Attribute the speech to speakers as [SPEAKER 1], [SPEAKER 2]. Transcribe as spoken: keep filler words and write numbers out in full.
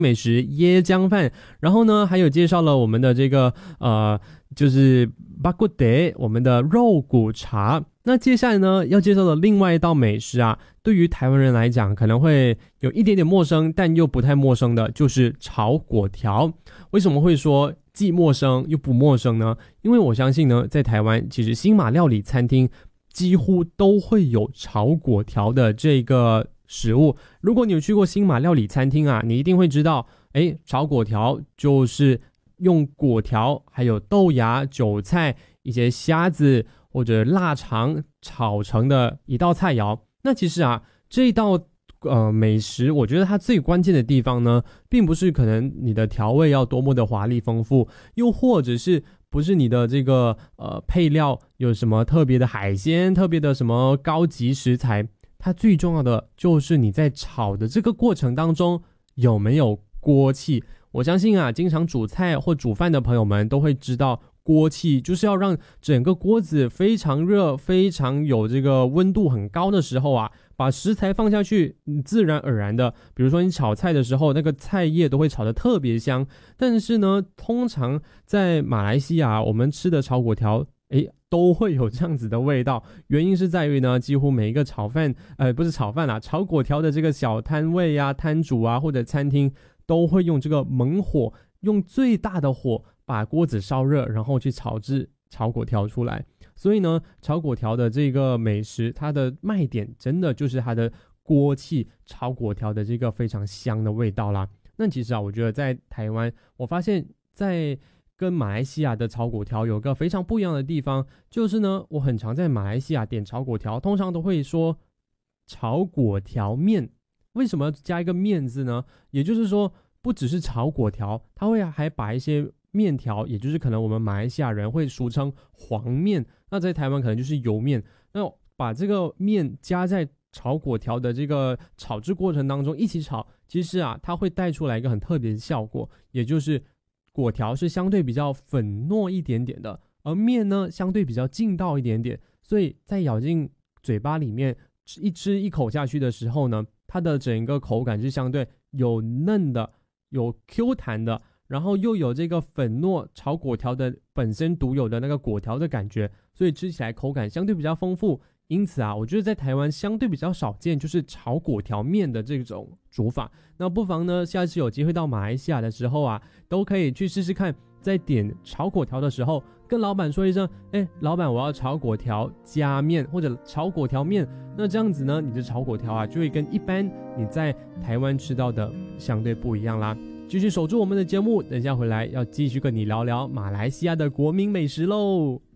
[SPEAKER 1] 美食椰浆饭，然后呢还有介绍了我们的这个呃就是巴古德我们的肉骨茶。那接下来呢要介绍的另外一道美食啊，对于台湾人来讲可能会有一点点陌生，但又不太陌生的就是炒粿条。为什么会说既陌生又不陌生呢？因为我相信呢在台湾其实新马料理餐厅几乎都会有炒粿条的这个食物。如果你有去过新马料理餐厅啊，你一定会知道，诶，炒粿条就是用粿条还有豆芽、韭菜、一些虾子或者腊肠炒成的一道菜肴。那其实啊，这道呃美食，我觉得它最关键的地方呢，并不是可能你的调味要多么的华丽丰富，又或者是不是你的这个呃配料有什么特别的海鲜、特别的什么高级食材。它最重要的就是你在炒的这个过程当中有没有锅气。我相信啊，经常煮菜或煮饭的朋友们都会知道，锅气就是要让整个锅子非常热，非常有这个温度很高的时候啊，把食材放下去，自然而然的，比如说你炒菜的时候，那个菜叶都会炒得特别香。但是呢，通常在马来西亚我们吃的炒粿条诶都会有这样子的味道。原因是在于呢，几乎每一个炒饭呃不是炒饭啦，炒粿条的这个小摊位啊、摊主啊或者餐厅都会用这个猛火，用最大的火把锅子烧热，然后去炒制炒粿条出来。所以呢，炒粿条的这个美食，它的卖点真的就是它的锅气，炒粿条的这个非常香的味道啦。那其实啊，我觉得在台湾，我发现在跟马来西亚的炒粿条有个非常不一样的地方，就是呢，我很常在马来西亚点炒粿条，通常都会说炒粿条面。为什么要加一个面字呢？也就是说，不只是炒粿条，它会还把一些面条，也就是可能我们马来西亚人会俗称黄面，那在台湾可能就是油面，那把这个面加在炒粿条的这个炒制过程当中一起炒，其实啊，它会带出来一个很特别的效果，也就是粿条是相对比较粉糯一点点的，而面呢相对比较劲道一点点，所以在咬进嘴巴里面一吃一口下去的时候呢，它的整个口感是相对有嫩的，有 Q 弹的，然后又有这个粉糯炒粿条的本身独有的那个粿条的感觉，所以吃起来口感相对比较丰富。因此啊，我觉得在台湾相对比较少见就是炒粿条面的这种煮法。那不妨呢，下次有机会到马来西亚的时候啊，都可以去试试看，在点炒粿条的时候跟老板说一声，哎，老板我要炒粿条加面，或者炒粿条面。那这样子呢，你的炒粿条啊就会跟一般你在台湾吃到的相对不一样啦。继续守住我们的节目，等一下回来要继续跟你聊聊马来西亚的国民美食喽。